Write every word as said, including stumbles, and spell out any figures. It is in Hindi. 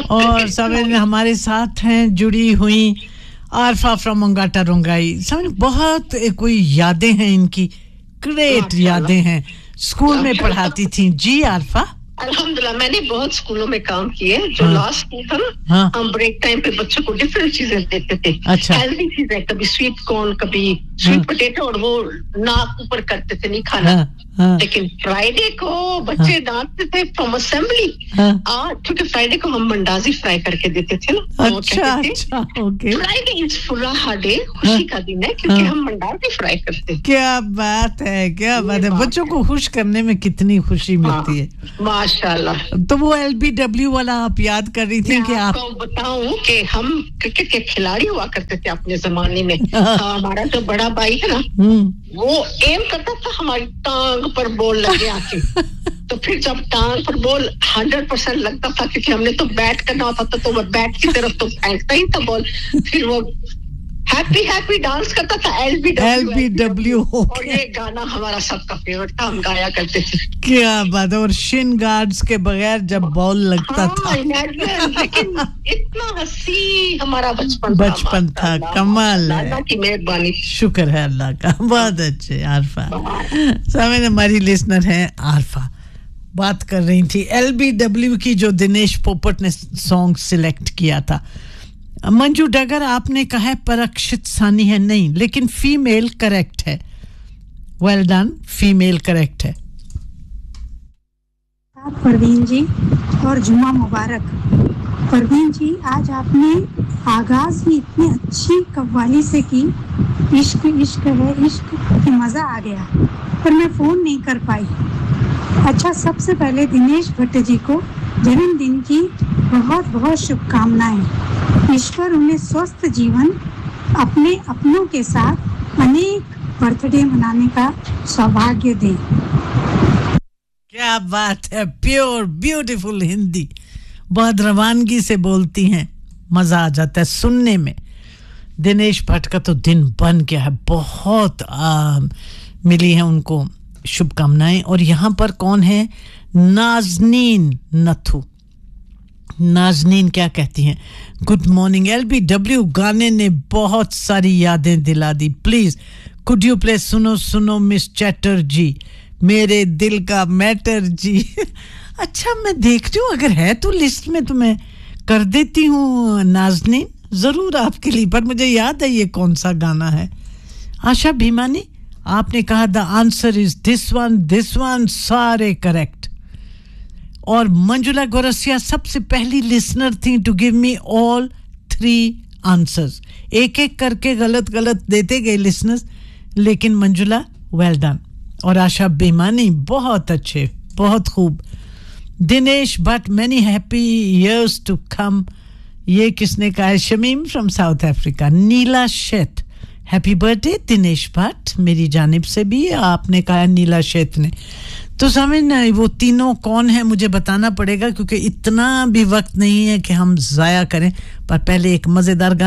और सामिन हमारे साथ हैं जुड़ी हुई आरफा फ्रॉम मंगाटा रोंगाई। सामिन बहुत कोई यादें हैं इनकी, ग्रेट यादें हैं। स्कूल में पढ़ाती थी जी आरफा? अल्हम्दुलिल्लाह मैंने बहुत स्कूलों में काम किए। जो हाँ, लास्ट स्कूल था ना, हाँ, हम ब्रेक टाइम पे बच्चों को डिफरेंट चीजें देते थे। अच्छा, हेल्दी चीजें, कभी स्वीट कॉर्न, कभी स्वीट हाँ, पोटैटो, और वो नाक ऊपर करते थे नहीं खाना। हाँ, हाँ, लेकिन फ्राइडे को बच्चे हाँ, डांटते थे फ्रॉम असेंबली। हाँ, क्योंकि फ्राइडे को हम मंडाजी फ्राई करके देते थे ना। अच्छा, अच्छा, ओके। फ्राइडे इज फुराहा डे, खुशी का दिन है, क्योंकि हम मंडाजी फ्राई करते हैं। क्या बात है, क्या बात है। बच्चों को खुश करने में कितनी खुशी मिलती है, माशाल्लाह। तो वो एलबीडब्ल्यू वाला आप याद कर रही थी कि आप आपको बताऊं कि हम क्रिकेट के खिलाड़ी हुआ करते थे अपने जमाने में। हमारा जो बड़ा भाई है ना, वो एम करता था हमारी टांग पर बॉल लगे आके। तो फिर जब टांग पर बॉल हंड्रेड परसेंट लगता था, क्योंकि हमने तो बैट करना होता था, तो वो बैट की तरफ तो फेंकता ही था बॉल। फिर वो हैप्पी हैप्पी डांस करता था एलबीडब्ल्यू एलबीडब्ल्यू और ये गाना हमारा सबका फेवरेट था, हम गाया करते थे। क्या बात है। और शिन गार्ड्स के बगैर जब बॉल लगता हाँ, था, लेकिन इतना हंसी हमारा बचपन बचपन था, था कमाल है। अल्लाह की मेहरबानी, शुक्र है अल्लाह का। बहुत अच्छे आरफा सामने हमारी लिसनर हैं आरफा, बात कर रही थी एलबीडब्ल्यू की, जो दिनेश पोपट ने सॉन्ग सिलेक्ट किया था। मंजू डगर आपने कहा है परक्षित सानी है, नहीं, लेकिन फीमेल करेक्ट है। वेल डन, फीमेल करेक्ट है। परवीन जी और जुम्मा मुबारक। परवीन जी, आज आपने आगाज ही इतनी अच्छी कव्वाली से की, इश्क इश्क है इश्क की मजा आ गया, पर मैं फोन नहीं कर पाई। अच्छा, सबसे पहले दिनेश भट्ट जी को जन्मदिन की बहुत बहुत शुभकामनाएं। ईश्वर उन्हें स्वस्थ जीवन, अपने अपनों के साथ अनेक बर्थडे मनाने का सौभाग्य दे। क्या बात है, प्योर ब्यूटीफुल हिंदी, बहुत रवानगी से बोलती हैं, मजा आ जाता है सुनने में। दिनेश भट्ट का तो दिन बन गया है, बहुत आ, मिली है उनको शुभकामनाएं। और यहाँ पर कौन है? नाजनीन नथु। नाजनीन क्या कहती हैं? गुड मॉर्निंग एलबीडब्ल्यू गाने ने बहुत सारी यादें दिला दी। प्लीज कुड यू प्ले सुनो सुनो मिस चैटर्जी, मेरे दिल का मैटर जी। अच्छा, मैं देखती हूँ, अगर है तो लिस्ट में तो मैं कर देती हूँ नाजनीन, जरूर आपके लिए। पर मुझे याद है ये कौन सा गाना है। आशा भीमानी, आपने कहा the answer is this one, this one, सारे करेक्ट। और मंजुला गोरसिया सबसे पहली लिसनर थी to give me all three answers. एक एक करके गलत गलत देते गए लिसनर्स, लेकिन मंजुला वेल डन। और आशा बेमानी बहुत अच्छे, बहुत खूब। Dinesh Bhatt many happy years to come, ये किसने कहा है? Shamim from south Africa. Neela Sheth, happy birthday Dinesh Bhatt मेरी जानिब से भी, आपने कहा नीला शेठ ने। तो समझ वो तीनों कौन है मुझे बताना पड़ेगा, क्योंकि इतना भी वक्त नहीं है कि हम जाया करें। पर पहले एक मजेदार